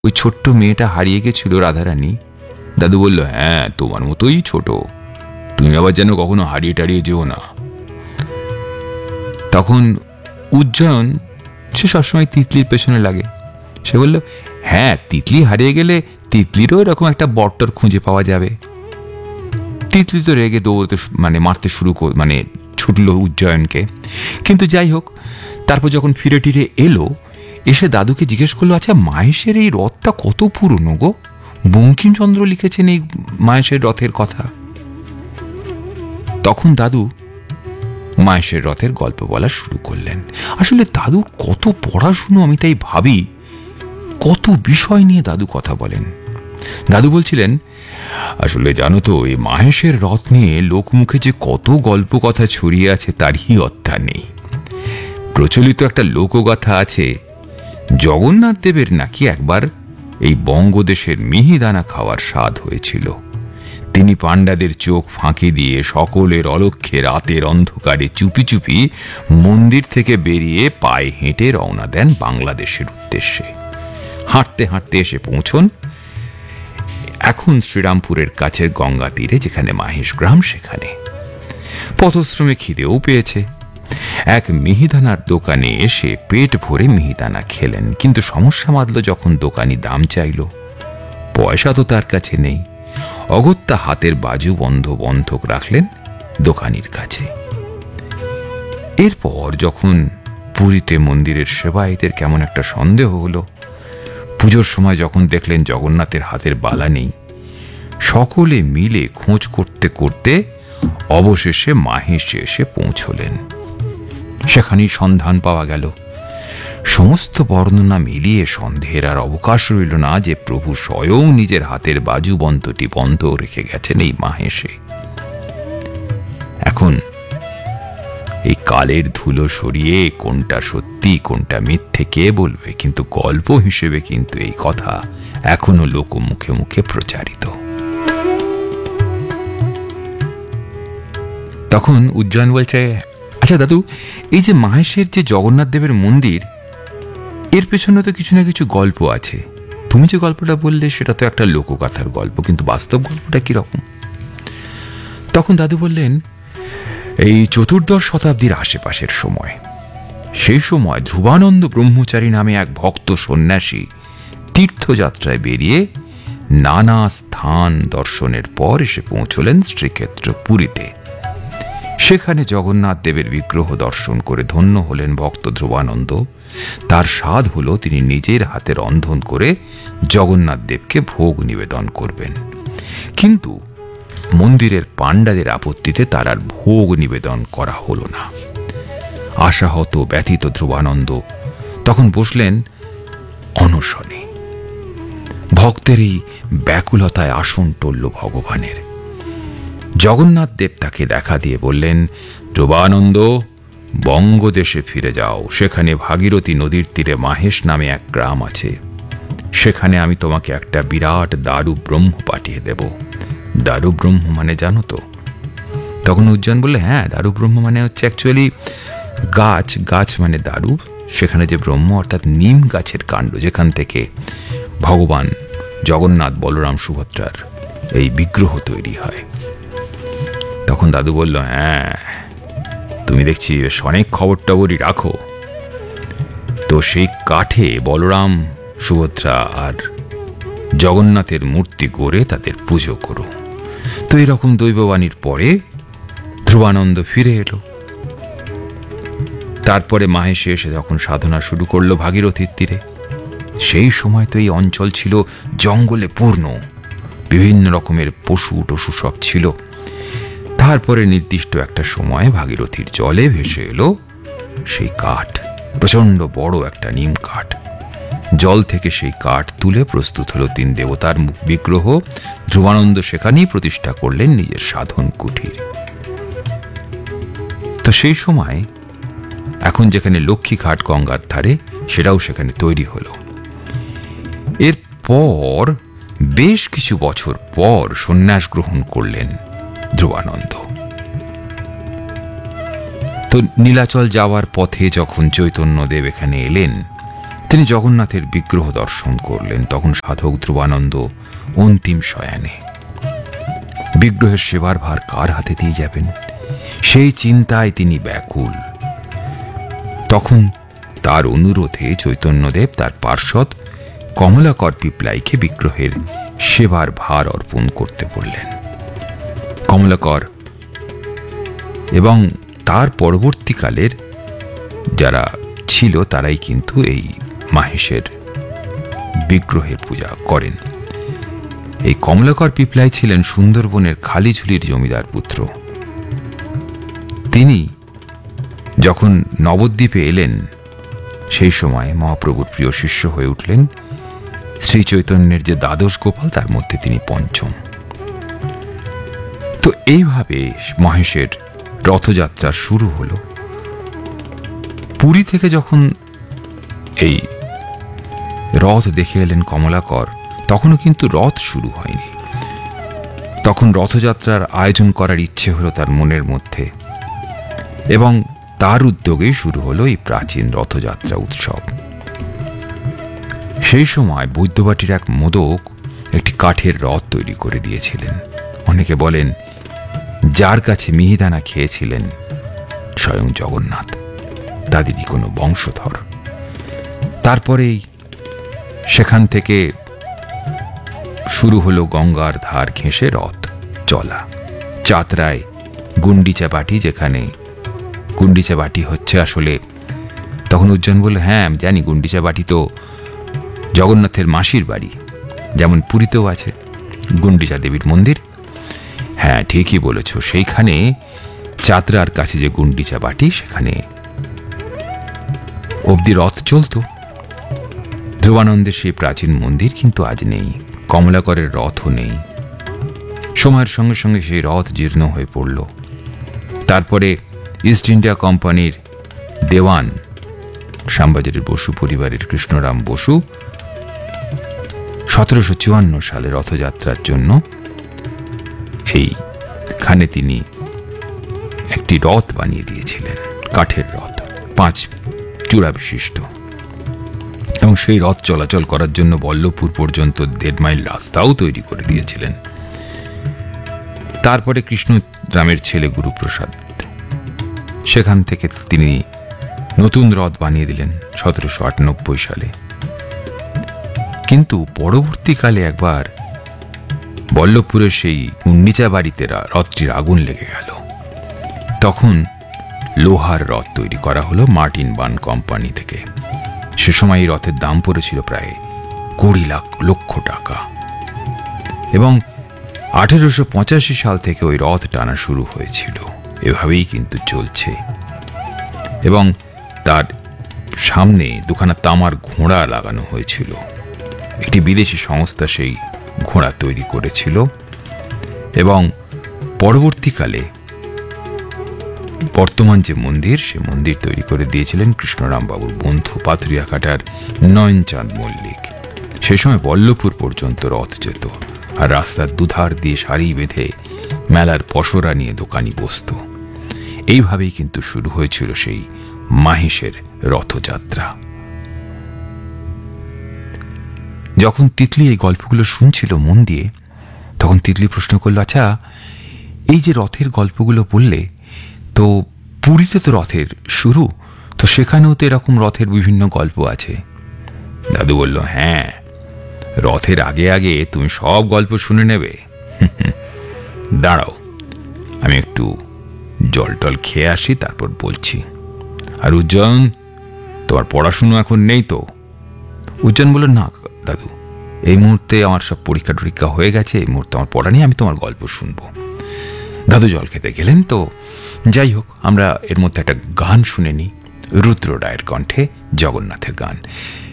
ওই ছোট্ট মেয়েটা হারিয়ে গেছিল রাধারানী। দাদু বলল, হ্যাঁ, তোমার মতোই ছোট, তুমি আবার যেন কখনো হারিয়ে টারিয়ে যেও না। তখন উজ্জয়ন, সে সবসময় তিতলির পেছনে লাগে, সে বলল, হ্যাঁ, তিতলি হারিয়ে গেলে তিতলিরও এরকম একটা বট্টর খুঁজে পাওয়া যাবে। তিতলি তো রেগে দৌড়তে মারতে ছুটলো উজ্জয়নকে। কিন্তু যাই হোক, তারপর যখন ফিরে টিরে এলো, এসে দাদুকে জিজ্ঞেস করলো, আচ্ছা, মাহেশের এই রথটা কত পুরনো গো? বঙ্কিমচন্দ্র লিখেছেন এই মাহেশের রথের কথা। তখন দাদু মাহেশের রথের গল্প বলা শুরু করলেন। আসলে দাদুর কত পড়াশুনো, আমি তাই ভাবি কত বিষয় নিয়ে দাদু কথা বলেন। দাদু বলছিলেন, আসলে জানো তো, এই মাহেশের রথ নিয়ে লোকমুখে যে কত গল্প কথা ছড়িয়ে আছে তারই অত্যা নেই। প্রচলিত একটা লোকগাথা আছে, জগন্নাথ দেবের নাকি একবার এই বঙ্গদেশের মিহিদানা খাওয়ার স্বাদ হয়েছিল। তিনি পাণ্ডাদের চোখ ফাঁকি দিয়ে সকলের অলক্ষ্যে রাতের অন্ধকারে চুপি চুপি মন্দির থেকে বেরিয়ে পায়ে হেঁটে রওনা দেন বাংলাদেশের উদ্দেশ্যে। হাঁটতে হাঁটতে এসে পৌঁছন এখন শ্রীরামপুরের কাছের গঙ্গা তীরে, যেখানে মাহেশ গ্রাম। সেখানে পথশ্রমে খিদেও পেয়েছে। এক মিহিদানার দোকানে এসে পেট ভরে মিহিদানা খেলেন, কিন্তু সমস্যা বাঁধল যখন দোকানি দাম চাইল। পয়সা তো তার কাছে নেই। অগত্যা হাতের বাজু বন্ধক রাখলেন দোকানির কাছে। এরপর যখন পুরীতে মন্দিরের সেবায়েতের কেমন একটা সন্দেহ হলো, পুজোর সময় যখন দেখলেন জগন্নাথের হাতের বালা নেই, সকলে মিলে খোঁজ করতে করতে অবশেষে মাহেশে এসে পৌঁছলেন। সেখানেই সন্ধান পাওয়া গেল। সমস্ত বর্ণনা মিলিয়ে সন্দেহের আর অবকাশ রইল না যে প্রভু স্বয়ং নিজের হাতের বাজুবন্তটি বন্ধ রেখে গেছেন এই মাহেশে। এখন এই কালের ধুলো সরিয়ে কোনটা সত্যি কোনটা মিথ্যে কে বলবে, কিন্তু গল্প হিসেবে কিন্তু এই কথা এখনো লোক মুখে মুখে প্রচারিত। তখন উজ্জয়ন বলছে, আচ্ছা দাদু, এই যে মাহেশের যে জগন্নাথ দেবের মন্দির, এর পেছনে তো কিছু না কিছু গল্প আছে। তুমি যে গল্পটা বললে সেটা তো একটা লোকগাথার গল্প, কিন্তু বাস্তব গল্পটা কিরকম? তখন দাদু বললেন, এই 14দশ শতাব্দীর আশেপাশের সময়, সেই সময় ধ্রুবানন্দ ব্রহ্মচারী নামে এক ভক্ত সন্ন্যাসী তীর্থযাত্রায় বেরিয়ে নানা স্থান দর্শনের পর এসে পৌঁছলেন শ্রীক্ষেত্র পুরীতে। সেখানে জগন্নাথ দেবের বিগ্রহ দর্শন করে ধন্য হলেন ভক্ত ধ্রুবানন্দ। তার স্বাদ হলো তিনি নিজের হাতে রন্ধন করে জগন্নাথ দেবকে ভোগ নিবেদন করবেন। কিন্তু মন্দিরের পাণ্ডাদের আপত্তিতে তার আর ভোগ নিবেদন করা হলো না। আশাহত ব্যথিত ধ্রুবানন্দ তখন বসলেন অনশনে। ভক্তের এই ব্যাকুলতায় আসন টলল ভগবানের। জগন্নাথ দেব তাকে দেখা দিয়ে বললেন, ধ্রুবানন্দ, বঙ্গদেশে ফিরে যাও। সেখানে ভাগীরথী নদীর তীরে মাহেশ নামে এক গ্রাম আছে। সেখানে আমি তোমাকে একটা বিরাট দারু ব্রহ্ম পাঠিয়ে দেব। দারু ব্রহ্ম মানে জানো তো? তখন উজ্জয়ন বললে, হ্যাঁ, দারু ব্রহ্ম মানে হচ্ছে অ্যাকচুয়ালি গাছ মানে দারু। সেখানে যে ব্রহ্ম অর্থাৎ নিম গাছের কাণ্ড, যেখান থেকে ভগবান জগন্নাথ, বলরাম, সুভদ্রার এই বিগ্রহ তৈরি হয়। তখন দাদু বলল, হ্যাঁ, তুমি দেখছি বেশ অনেক খবর টবরই রাখো। তো সেই কাঠে বলরাম, সুভদ্রা আর জগন্নাথের মূর্তি গড়ে তাদের পুজো করো। তো এরকম দৈববাণীর পরে ধ্রুবানন্দ ফিরে এলো। তারপরে মাহেশে এসে যখন সাধনা শুরু করলো ভাগীরথীর তীরে, সেই সময় তো এই অঞ্চল ছিল জঙ্গলে পূর্ণ, বিভিন্ন রকমের পশু টশু সব ছিল। তারপরে নির্দিষ্ট একটা সময় ভাগীরথীর জলে ভেসে এলো সেই কাঠ, প্রচন্ড বড় একটা নিম কাঠ। জল থেকে সেই কাঠ তুলে প্রস্তুত হলো 3 দেবতার বিগ্রহ। ধ্রুবানন্দ সেখানেই প্রতিষ্ঠা করলেন নিজের সাধন কুঠির। তো সেই সময় এখন যেখানে লক্ষ্মীঘাট গঙ্গার ধারে, সেটাও সেখানে তৈরি হলো। এরপর বেশ কিছু বছর পর সন্ন্যাস গ্রহণ করলেন ধ্রুবানন্দ। তো নীলাচল যাওয়ার পথে যখন চৈতন্যদেব এখানে এলেন, তিনি জগন্নাথের বিগ্রহ দর্শন করলেন। তখন সাধক ধ্রুবানন্দ অন্তিম শয়ানে। বিগ্রহের সেবার ভার কার হাতে দিয়ে যাবেন সেই চিন্তায় তিনি ব্যাকুল। তখন তার অনুরোধে চৈতন্যদেব তার পার্ষদ কমলাকর পিপলাইকে বিগ্রহের সেবার ভার অর্পণ করতে বললেন। কমলাকর এবং তার পরবর্তীকালের যারা ছিল তারাই কিন্তু এই মাহেশের বিগ্রহের পূজা করেন। এই কমলাকর পিপলাই ছিলেন সুন্দরবনের খালিঝুলির জমিদার পুত্র। তিনি যখন নবদ্বীপে এলেন সেই সময় মহাপ্রভুর প্রিয় শিষ্য হয়ে উঠলেন। শ্রী চৈতন্যের যে দ্বাদশ গোপাল তার মধ্যে তিনি পঞ্চম। তো এইভাবে মহেশের রথযাত্রা শুরু হলো। পুরী থেকে যখন এই রথ দেখে এলেন কমলাকর, তখনও কিন্তু রথ শুরু হয়নি। তখন রথযাত্রার আয়োজন করার ইচ্ছে হলো তার মনের মধ্যে, এবং তার উদ্যোগেই শুরু হলো এই প্রাচীন রথযাত্রা উৎসব। সেই সময় বৈদ্যবাটির এক মোদক একটি কাঠের রথ তৈরি করে দিয়েছিলেন। অনেকে বলেন যার কাছে মিহিদানা খেয়েছিলেন স্বয়ং জগন্নাথ, তাদেরই কোনো বংশধর। তারপরেই সেখান থেকে শুরু হলো গঙ্গার ধার ঘেঁষে রথ চলা। চাতরায় গুন্ডিচা বাটি, যেখানে গুন্ডিচা বাটি হচ্ছে আসলে, তখন উজ্জয়ন বলল, হ্যাঁ জানি, গুন্ডিচা বাটি তো জগন্নাথের মাসির বাড়ি, যেমন পুরীতেও আছে গুন্ডিচা দেবীর মন্দির। হ্যাঁ ঠিকই বলেছ, সেইখানে চাতরার কাছে যে গুন্ডিচা বাটি, সেখানে অবধি রথ চলত। ধ্রুবানন্দের সেই প্রাচীন মন্দির কিন্তু আজ নেই, কমলাকরের রথও নেই। সময়ের সঙ্গে সঙ্গে সেই রথ জীর্ণ হয়ে পড়ল। তারপরে ইস্ট ইন্ডিয়া কোম্পানির দেওয়ান শ্যামবাজারের বসু পরিবারের কৃষ্ণরাম বসু 1754 সালে রথযাত্রার জন্য এইখানে তিনি একটি রথ বানিয়ে দিয়েছিলেন, কাঠের রথ, 5 চূড়া বিশিষ্ট, এবং সেই রথ চলাচল করার জন্য বল্লভপুর পর্যন্ত 1.5 মাইল রাস্তাও তৈরি করে দিয়েছিলেন। তারপরে কৃষ্ণরামের ছেলে গুরুপ্রসাদ সেখান থেকে তিনি নতুন রথ বানিয়ে দিলেন 1798 সালে। কিন্তু পরবর্তীকালে একবার বল্লভপুরের সেই গুন্ডিচা বাড়িতে রথটির আগুন লেগে গেল। তখন লোহার রথ তৈরি করা হলো মার্টিন বান কোম্পানি থেকে। সে সময় এই রথের দাম পড়েছিল প্রায় 20 লক্ষ টাকা, এবং 1885 সাল থেকে ওই রথ টানা শুরু হয়েছিল। এভাবেই কিন্তু চলছে, এবং তার সামনে দুখানা তামার ঘোড়া লাগানো হয়েছিল। একটি বিদেশি সংস্থা সেই ঘোড়া তৈরি করেছিল, এবং পরবর্তীকালে বর্তমান যে মন্দির, সে মন্দির তৈরি করে দিয়েছিলেন কৃষ্ণরাম বাবুর বন্ধু পাথুরিয়াঘাটার নয়নচাঁদ মল্লিক। সেই সময় বল্লভপুর পর্যন্ত রথ যেত, আর রাস্তার দুধার দিয়ে সারি বেঁধে মেলার পসরা নিয়ে দোকানি বসত। এইভাবেই কিন্তু শুরু হয়েছিল সেই মাহেশের রথযাত্রা। যখন তিতলি এই গল্পগুলো শুনছিল মন দিয়ে, তখন তিতলি প্রশ্ন করল, আচ্ছা এই যে রথের গল্পগুলো বললে, তো পুরীতে তো রথের শুরু, তো সেখানেও তো এরকম রথের বিভিন্ন গল্প আছে। দাদু বলল, হ্যাঁ, রথের আগে আগে তুমি সব গল্প শুনে নেবে। দাঁড়াও, আমি একটু জল টল খেয়ে আসি, তারপর বলছি। আর উজ্জয়ন, তোমার পড়াশুনো এখন নেই তো? উজ্জয়ন বলল, না দাদু, এই মুহূর্তে আমার সব পরীক্ষা টরীক্ষা হয়ে গেছে, এই মুহূর্তে আমার পড়া নেই, আমি তোমার গল্প শুনবো। দাদু জল খেতে গেলেন। তো যাই হোক, আমরা এর মধ্যে একটা গান শুনে নিই, রুদ্র রায়ের কণ্ঠে জগন্নাথের গান।